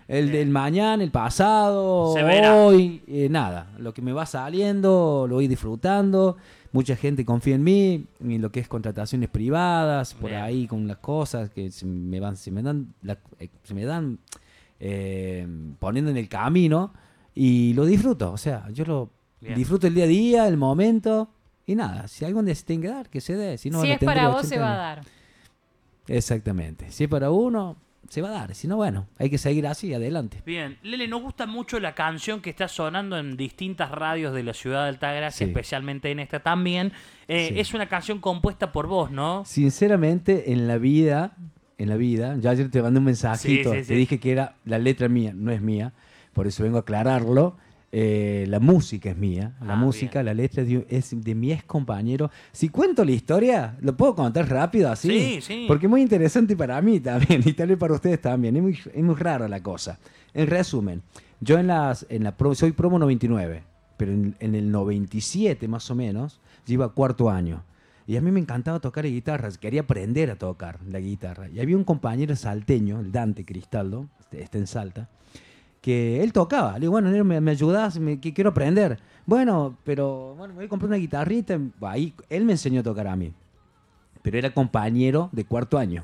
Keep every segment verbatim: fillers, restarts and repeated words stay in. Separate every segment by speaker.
Speaker 1: El del mañana, el pasado,
Speaker 2: Se verá.
Speaker 1: hoy, eh, nada. Lo que me va saliendo, lo voy disfrutando. Mucha gente confía en mí, en lo que es contrataciones privadas, por
Speaker 2: Bien.
Speaker 1: ahí con las cosas que se me van, se me dan, la- eh, se me dan eh, poniendo en el camino y lo disfruto. O sea, yo lo
Speaker 2: Bien.
Speaker 1: disfruto el día a día, el momento y nada. Si algún día se tiene que dar, que se dé. Si, no,
Speaker 3: si
Speaker 1: bueno,
Speaker 3: es
Speaker 1: tendré
Speaker 3: para vos,
Speaker 1: ochenta
Speaker 3: se va a
Speaker 1: años.
Speaker 3: dar.
Speaker 1: Exactamente. Si es para uno, se va a dar. Si no, bueno, hay que seguir así, adelante.
Speaker 2: Bien, Lele, nos gusta mucho la canción que está sonando en distintas radios de la ciudad de Altagracia,
Speaker 1: Sí.
Speaker 2: especialmente en esta también. Eh,
Speaker 1: Sí.
Speaker 2: Es una canción compuesta por vos, ¿no?
Speaker 1: Sinceramente, en la vida, en la vida, ya ayer te mandé un mensajito,
Speaker 2: Sí, sí,
Speaker 1: te
Speaker 2: sí.
Speaker 1: dije que era la letra mía, no es mía, por eso vengo a aclararlo. Eh, la música es mía, la
Speaker 2: Ah,
Speaker 1: música,
Speaker 2: bien.
Speaker 1: la letra es de, es de mi ex compañero. Si cuento la historia, ¿lo puedo contar rápido así?
Speaker 2: Sí, sí.
Speaker 1: Porque es muy interesante para mí también, y tal vez para ustedes también. Es muy, es muy rara la cosa. En resumen, yo en las, en la pro- soy promo noventa y nueve, pero en, en el noventa y siete más o menos, yo iba a cuarto año. Y a mí me encantaba tocar guitarras, quería aprender a tocar la guitarra. Y había un compañero salteño, el Dante Cristaldo, este- está en Salta, que él tocaba. Le digo, bueno, Nero, ¿me, me ayudás? Me, que quiero aprender. Bueno, pero bueno, me voy a comprar una guitarrita. Ahí él me enseñó a tocar a mí. Pero era compañero de cuarto año.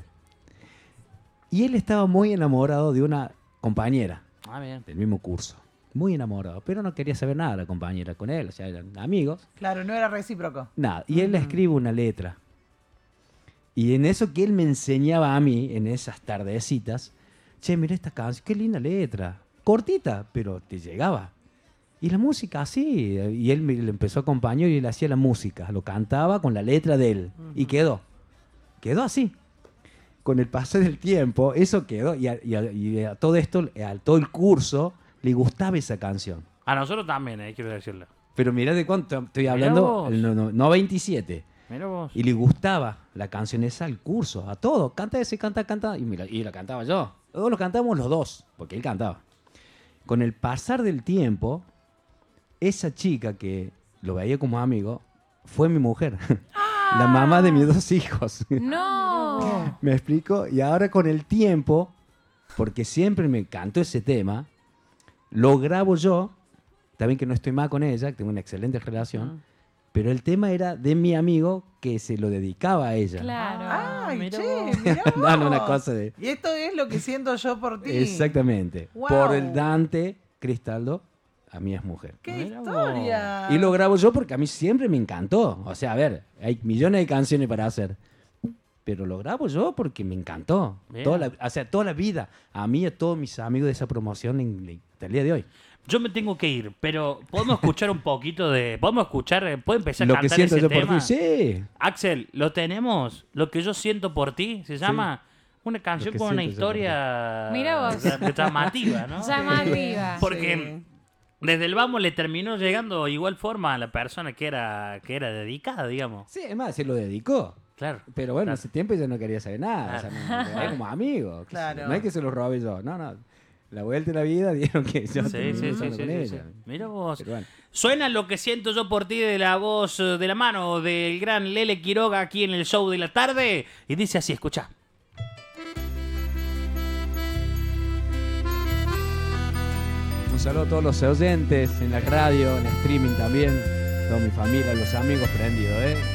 Speaker 1: Y él estaba muy enamorado de una compañera
Speaker 2: Ah, bien.
Speaker 1: del mismo curso. Muy enamorado. Pero no quería saber nada la compañera con él. O sea, eran amigos.
Speaker 4: Claro, no era recíproco.
Speaker 1: Nada. Y él le escribe una letra. Y en eso que él me enseñaba a mí, en esas tardecitas, che, mira esta canción, qué linda letra. Cortita, pero te llegaba. Y la música así. Y él me le empezó a acompañar y él hacía la música. Lo cantaba con la letra de él. Y quedó. Quedó así. Con el paso del tiempo, eso quedó. Y a, y a- y a todo esto, a todo el curso, le gustaba esa canción.
Speaker 2: A nosotros también, eh, quiero decirlo.
Speaker 1: Pero mirá de cuánto estoy
Speaker 2: Mirá
Speaker 1: hablando.
Speaker 2: vos.
Speaker 1: el no, no, no veintisiete.
Speaker 2: Mira vos.
Speaker 1: Y le gustaba la canción esa al curso, a todo. Canta ese, canta, canta. Y, mira, y la cantaba yo. Luego lo cantamos los dos, porque él cantaba. Con el pasar del tiempo, esa chica que lo veía como amigo fue mi mujer. La mamá de mis dos hijos.
Speaker 3: No.
Speaker 1: ¿Me explico? Y ahora con el tiempo, porque siempre me cantó ese tema, lo grabo yo. También que no estoy mal con ella, que tengo una excelente relación. Pero el tema era de mi amigo que se lo dedicaba a ella.
Speaker 3: Claro.
Speaker 4: Ay,
Speaker 2: mirá
Speaker 4: che,
Speaker 2: vos.
Speaker 4: mirá vos.
Speaker 1: No, no, una cosa de...
Speaker 4: Y esto es lo que siento yo por ti.
Speaker 1: Exactamente.
Speaker 4: Wow.
Speaker 1: Por el Dante Cristaldo, a mí es mujer.
Speaker 4: ¡Qué
Speaker 2: Mirá vos.
Speaker 4: historia!
Speaker 1: Y lo grabo yo porque a mí siempre me encantó. O sea, a ver, hay millones de canciones para hacer. Pero lo grabo yo porque me encantó.
Speaker 2: Bien.
Speaker 1: Toda la, o sea, toda la vida. A mí y a todos mis amigos de esa promoción en- hasta el día de hoy.
Speaker 2: Yo me tengo que ir, pero podemos escuchar un poquito de. Podemos escuchar. eh, ¿Puede empezar a
Speaker 1: Lo que
Speaker 2: cantar
Speaker 1: siento
Speaker 2: ese
Speaker 1: yo
Speaker 2: tema?
Speaker 1: por ti. Sí.
Speaker 2: Axel, ¿lo tenemos? Lo que yo siento por ti se llama una canción
Speaker 1: que
Speaker 2: con una
Speaker 1: siento yo por
Speaker 2: historia
Speaker 3: Mirá vos.
Speaker 2: dra- llamativa, ¿no?
Speaker 3: Llamativa.
Speaker 2: Porque desde el vamos le terminó llegando igual forma a la persona que era que era dedicada, digamos.
Speaker 1: Sí, es más, se lo dedicó.
Speaker 2: Claro.
Speaker 1: Pero bueno,
Speaker 2: Claro.
Speaker 1: ese tiempo yo no quería saber nada. O sea, no, me quedé como amigo. qué sé yo.
Speaker 4: Claro.
Speaker 1: No es que se lo robe yo. No, no. La vuelta de la vida dieron que yo
Speaker 2: Sí,
Speaker 1: terminé
Speaker 2: sí, sí,
Speaker 1: estando
Speaker 2: sí,
Speaker 1: con
Speaker 2: sí,
Speaker 1: ella.
Speaker 2: sí. Mira vos.
Speaker 1: Pero bueno.
Speaker 2: Suena lo que siento yo por ti de la voz, eh, de la mano del gran Lele Quiroga aquí en el show de la tarde. Y dice así, escucha.
Speaker 1: Un saludo a todos los oyentes en la radio, en streaming también. Toda mi familia, los amigos prendidos, ¿eh?